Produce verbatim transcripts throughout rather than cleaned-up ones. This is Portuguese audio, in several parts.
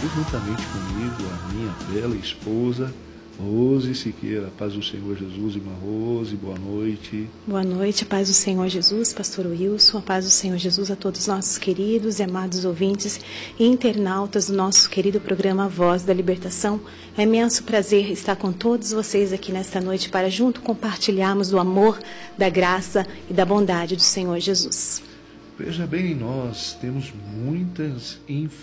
juntamente comigo, a minha bela esposa, Rose Siqueira. Paz do Senhor Jesus, irmã Rose, boa noite. Boa noite, a paz do Senhor Jesus, pastor Wilson, a paz do Senhor Jesus a todos os nossos queridos e amados ouvintes e internautas do nosso querido programa Voz da Libertação. É imenso prazer estar com todos vocês aqui nesta noite para junto compartilharmos do amor, da graça e da bondade do Senhor Jesus. Veja bem, nós temos muitas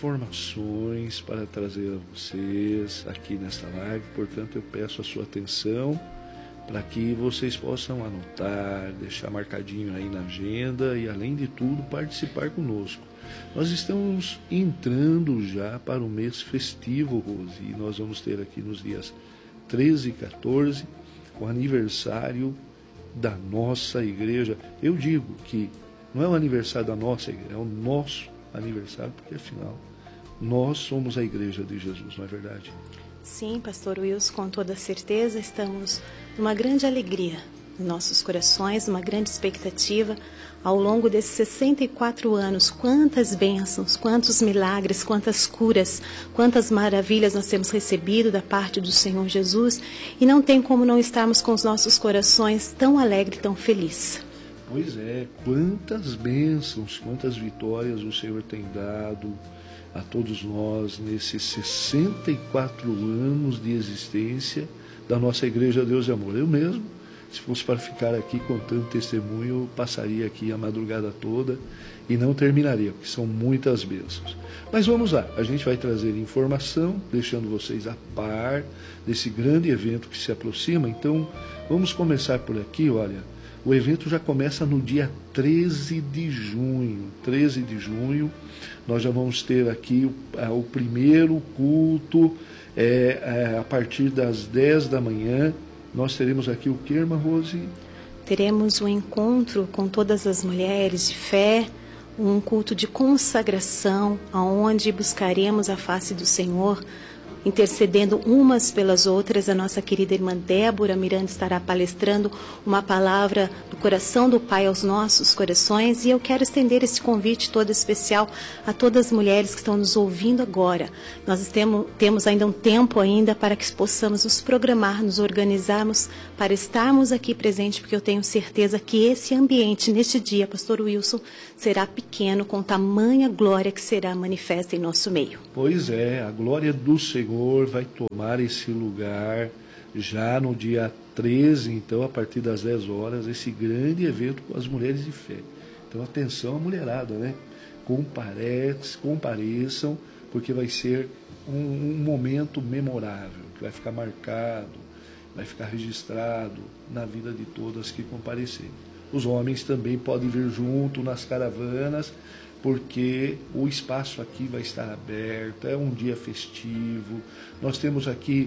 informações para trazer a vocês aqui nesta live, portanto eu peço a sua atenção para que vocês possam anotar, deixar marcadinho aí na agenda e, além de tudo, participar conosco. Nós estamos entrando já para o mês festivo, Rose, e nós vamos ter aqui nos dias treze e quatorze o aniversário da nossa igreja. Eu digo que não é o aniversário da nossa igreja, é o nosso aniversário, porque afinal nós somos a igreja de Jesus, não é verdade? Sim, pastor Wilson, com toda certeza estamos numa grande alegria em nossos corações, uma grande expectativa. Ao longo desses sessenta e quatro anos, quantas bênçãos, quantos milagres, quantas curas, quantas maravilhas nós temos recebido da parte do Senhor Jesus, e não tem como não estarmos com os nossos corações tão alegres, tão felizes. Pois é, quantas bênçãos, quantas vitórias o Senhor tem dado a todos nós nesses sessenta e quatro anos de existência da nossa Igreja Deus e Amor. Eu mesmo, se fosse para ficar aqui contando testemunho, eu passaria aqui a madrugada toda e não terminaria, porque são muitas bênçãos. Mas vamos lá, a gente vai trazer informação, deixando vocês a par desse grande evento que se aproxima. Então, vamos começar por aqui, olha. O evento já começa no dia treze de junho. treze de junho, nós já vamos ter aqui o, o primeiro culto é, é, a partir das dez da manhã. Nós teremos aqui o que, irmã Rose? Teremos um encontro com todas as mulheres de fé, um culto de consagração, onde buscaremos a face do Senhor, intercedendo umas pelas outras. A nossa querida irmã Débora Miranda estará palestrando uma palavra do coração do Pai aos nossos corações, e eu quero estender esse convite todo especial a todas as mulheres que estão nos ouvindo agora. Nós temos, temos ainda um tempo ainda para que possamos nos programar, nos organizarmos para estarmos aqui presentes, porque eu tenho certeza que esse ambiente neste dia, pastor Wilson, será pequeno com tamanha glória que será manifesta em nosso meio. Pois é, a glória do Senhor vai tomar esse lugar já no dia treze, então, a partir das dez horas, esse grande evento com as mulheres de fé. Então, atenção, a mulherada, né? Compareçam, compareçam, porque vai ser um, um momento memorável, que vai ficar marcado, vai ficar registrado na vida de todas que comparecerem. Os homens também podem vir junto nas caravanas, porque o espaço aqui vai estar aberto, é um dia festivo. Nós temos aqui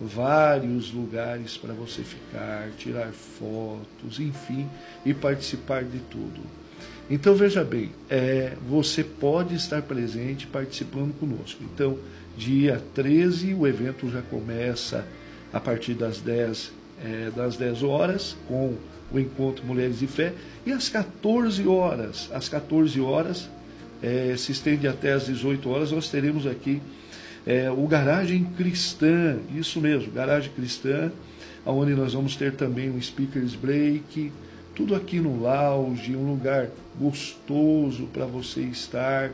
vários lugares para você ficar, tirar fotos, enfim, e participar de tudo. Então, veja bem, é, você pode estar presente participando conosco. Então, dia treze, o evento já começa a partir das dez, é, das dez horas, com o Encontro Mulheres de Fé, e às quatorze horas, às quatorze horas, É, se estende até às dezoito horas, nós teremos aqui é, o Garagem Cristã, isso mesmo, Garagem Cristã, onde nós vamos ter também um speakers break, tudo aqui no lounge, um lugar gostoso para você estar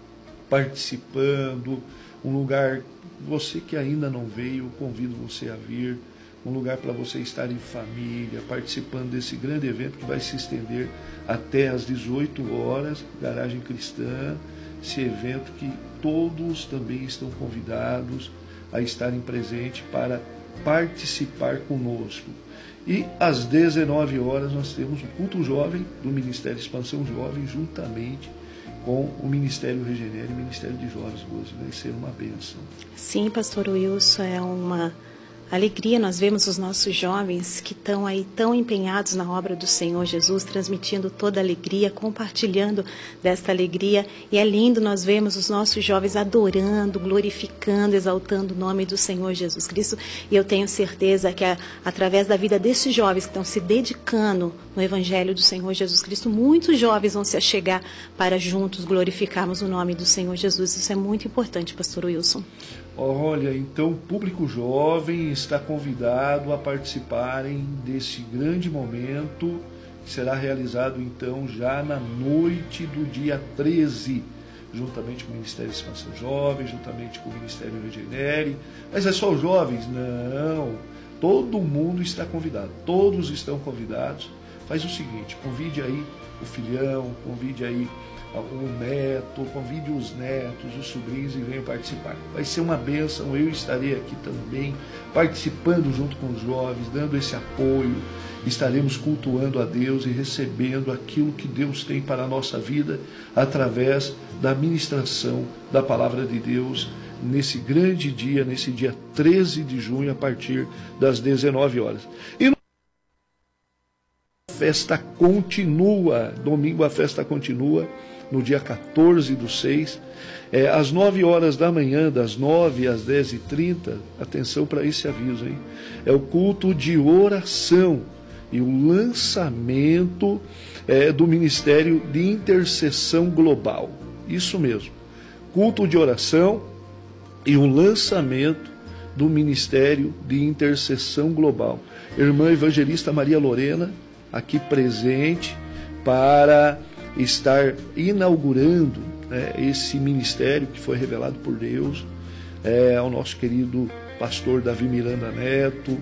participando, um lugar, você que ainda não veio, convido você a vir, um lugar para você estar em família, participando desse grande evento que vai se estender até às dezoito horas, Garagem Cristã, esse evento que todos também estão convidados a estarem presentes para participar conosco. E às dezenove horas nós temos o culto jovem do Ministério Expansão Jovem, juntamente com o Ministério Regenera e o Ministério de Jovens. Vai ser uma bênção. Sim, pastor Wilson, é uma alegria nós vemos os nossos jovens que estão aí tão empenhados na obra do Senhor Jesus, transmitindo toda a alegria, compartilhando desta alegria. E é lindo nós vemos os nossos jovens adorando, glorificando, exaltando o nome do Senhor Jesus Cristo. E eu tenho certeza que a, através da vida desses jovens que estão se dedicando no Evangelho do Senhor Jesus Cristo, muitos jovens vão se achegar para juntos glorificarmos o nome do Senhor Jesus. Isso é muito importante, pastor Wilson. Olha, então o público jovem está convidado a participarem desse grande momento, que será realizado então já na noite do dia treze, juntamente com o Ministério de Expansão Jovem, juntamente com o Ministério Regenere. Mas é só os jovens? Não, todo mundo está convidado, todos estão convidados. Faz o seguinte, convide aí o filhão, convide aí o neto, convide os netos, os sobrinhos e venham participar. Vai ser uma bênção, eu estarei aqui também, participando junto com os jovens, dando esse apoio. Estaremos cultuando a Deus e recebendo aquilo que Deus tem para a nossa vida através da ministração da Palavra de Deus nesse grande dia, nesse dia treze de junho, a partir das dezenove horas. E no... a festa continua, domingo a festa continua, no dia quatorze do seis, é, às nove horas da manhã, das nove às dez e trinta, atenção para esse aviso, hein? É o culto de oração e o lançamento é, do Ministério de Intercessão Global. Isso mesmo, culto de oração e o lançamento do Ministério de Intercessão Global. Irmã Evangelista Maria Lorena, aqui presente, para estar inaugurando né, esse ministério que foi revelado por Deus, é, ao nosso querido pastor Davi Miranda Neto,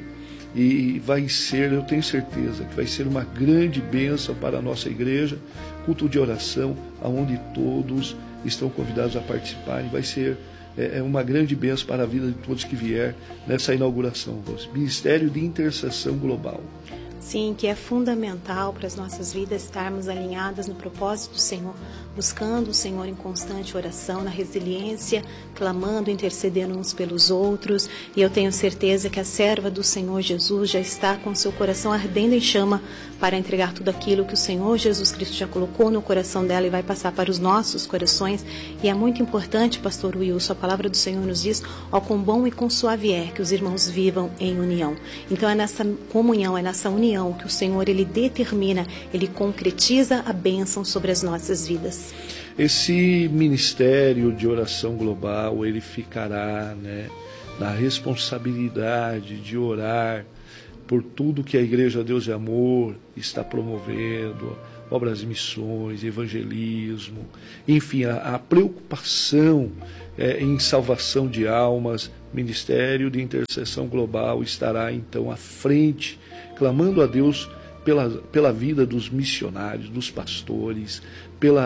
e vai ser, eu tenho certeza, que vai ser uma grande bênção para a nossa igreja, culto de oração, onde todos estão convidados a participarem. Vai ser é, uma grande bênção para a vida de todos que vier nessa inauguração. Ministério de Intercessão Global. Sim, que é fundamental para as nossas vidas estarmos alinhadas no propósito do Senhor, buscando o Senhor em constante oração, na resiliência, clamando, intercedendo uns pelos outros. E eu tenho certeza que a serva do Senhor Jesus já está com seu coração ardendo em chama para entregar tudo aquilo que o Senhor Jesus Cristo já colocou no coração dela e vai passar para os nossos corações. E é muito importante, pastor Wilson, a palavra do Senhor nos diz: ó, quão bom e quão suave é que os irmãos vivam em união. Então é nessa comunhão, é nessa união que o Senhor, ele determina, ele concretiza a bênção sobre as nossas vidas. Esse ministério de oração global, ele ficará né, na responsabilidade de orar por tudo que a Igreja Deus e Amor está promovendo, obras de missões, evangelismo, enfim, a, a preocupação é, em salvação de almas. Ministério de Intercessão Global estará então à frente, clamando a Deus pela, pela vida dos missionários, dos pastores, pela,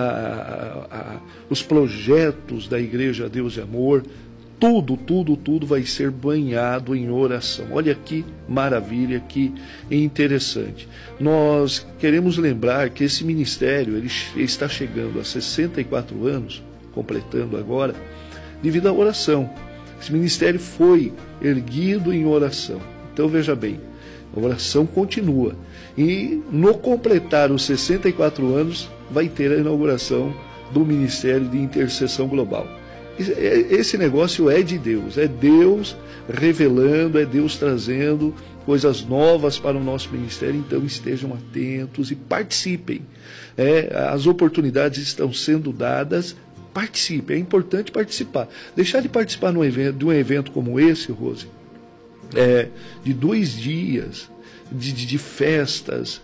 a, a, os projetos da Igreja Deus e Amor. Tudo, tudo, tudo vai ser banhado em oração. Olha que maravilha, que interessante. Nós queremos lembrar que esse ministério ele está chegando a sessenta e quatro anos, completando agora, devido à oração. Esse ministério foi erguido em oração. Então veja bem, a oração continua. E no completar os sessenta e quatro anos, vai ter a inauguração do Ministério de Intercessão Global. Esse negócio é de Deus, é Deus revelando, é Deus trazendo coisas novas para o nosso ministério. Então estejam atentos e participem. É, as oportunidades estão sendo dadas, participe, é importante participar. Deixar de participar num evento, de um evento como esse, Rose, é, de dois dias, de, de, de festas,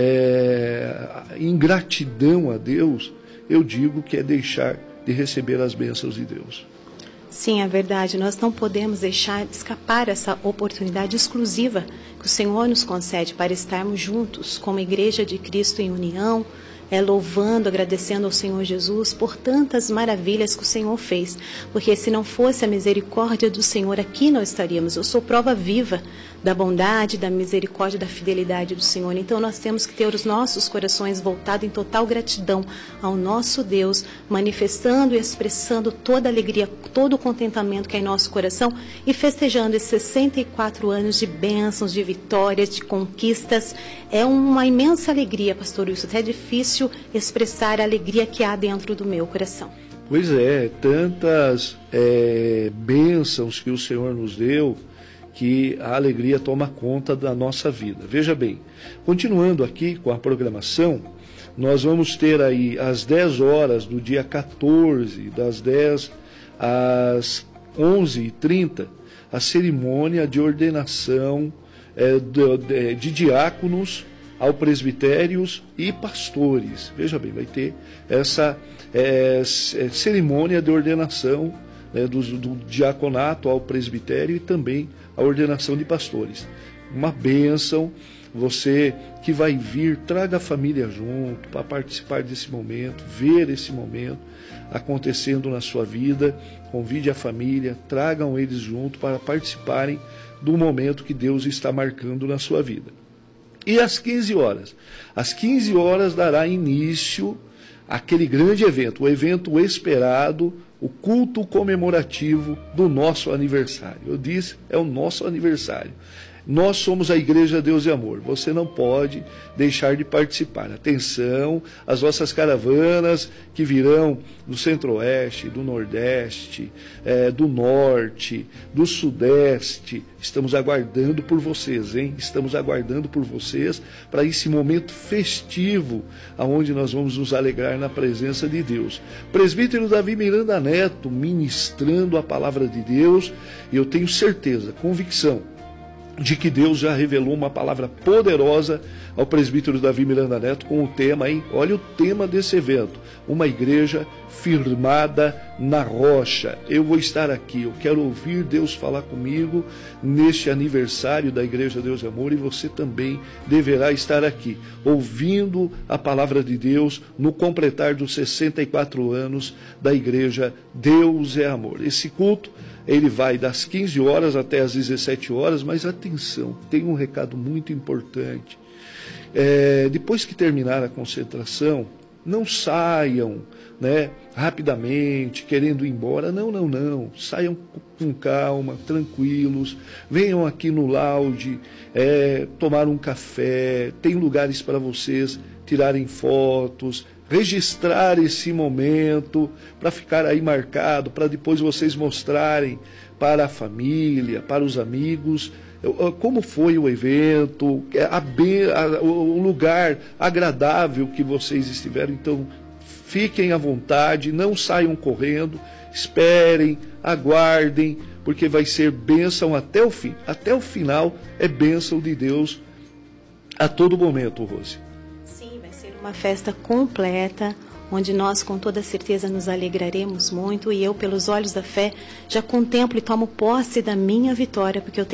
é, em gratidão a Deus, eu digo que é deixar de receber as bênçãos de Deus. Sim, é verdade. Nós não podemos deixar de escapar essa oportunidade exclusiva que o Senhor nos concede para estarmos juntos como Igreja de Cristo em união, é, louvando, agradecendo ao Senhor Jesus por tantas maravilhas que o Senhor fez. Porque se não fosse a misericórdia do Senhor, aqui não estaríamos. Eu sou prova viva da bondade, da misericórdia, da fidelidade do Senhor. Então nós temos que ter os nossos corações voltados em total gratidão ao nosso Deus, manifestando e expressando toda a alegria, todo o contentamento que é em nosso coração e festejando esses sessenta e quatro anos de bênçãos, de vitórias, de conquistas. É uma imensa alegria, pastor Wilson. Até é difícil expressar a alegria que há dentro do meu coração. Pois é, tantas é, bênçãos que o Senhor nos deu, que a alegria toma conta da nossa vida. Veja bem, continuando aqui com a programação, nós vamos ter aí às dez horas do dia quatorze, das dez às onze e trinta, a cerimônia de ordenação é, de, de, de diáconos ao presbitérios e pastores. Veja bem, vai ter essa é, cerimônia de ordenação, né, do, do diaconato ao presbitério e também a ordenação de pastores. Uma bênção. Você que vai vir, traga a família junto para participar desse momento, ver esse momento acontecendo na sua vida. Convide a família, tragam eles junto para participarem do momento que Deus está marcando na sua vida. E às quinze horas? Às quinze horas dará início àquele grande evento, o evento esperado, o culto comemorativo do nosso aniversário. Eu disse, é o nosso aniversário. Nós somos a Igreja Deus e Amor. Você não pode deixar de participar. Atenção, as nossas caravanas que virão do Centro-Oeste, do Nordeste, é, do Norte, do Sudeste. Estamos aguardando por vocês, hein? Estamos aguardando por vocês para esse momento festivo, aonde nós vamos nos alegrar na presença de Deus. Presbítero Davi Miranda Neto ministrando a palavra de Deus, e eu tenho certeza, convicção, de que Deus já revelou uma palavra poderosa ao presbítero Davi Miranda Neto com o tema, hein? Olha o tema desse evento, uma igreja firmada na rocha. Eu vou estar aqui, eu quero ouvir Deus falar comigo neste aniversário da Igreja Deus e Amor, e você também deverá estar aqui, ouvindo a palavra de Deus no completar dos sessenta e quatro anos da Igreja Deus é Amor. Esse culto, ele vai das quinze horas até as dezessete horas, mas atenção, tem um recado muito importante. É, depois que terminar a concentração, não saiam, né, rapidamente, querendo ir embora. Não, não, não. Saiam com calma, tranquilos. Venham aqui no lounge, é, tomar um café. Tem lugares para vocês tirarem fotos, registrar esse momento, para ficar aí marcado, para depois vocês mostrarem para a família, para os amigos, como foi o evento, a, a, o lugar agradável que vocês estiveram. Então, fiquem à vontade, não saiam correndo, esperem, aguardem, porque vai ser bênção até o fim. Até o final é bênção de Deus a todo momento, Rose. Sim, vai ser uma festa completa, onde nós com toda certeza nos alegraremos muito, e eu, pelos olhos da fé, já contemplo e tomo posse da minha vitória, porque eu tenho